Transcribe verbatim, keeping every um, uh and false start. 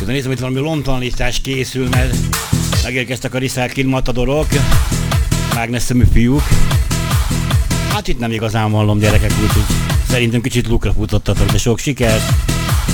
Közben nézem, hogy valami lomtalanítás készül, mert megérkeztek a Recycle Matadorok, mágnes szemű fiúk. Hát itt nem igazán hallom, gyerekek, úgyhogy szerintem kicsit lukra futottatok, de sok sikert!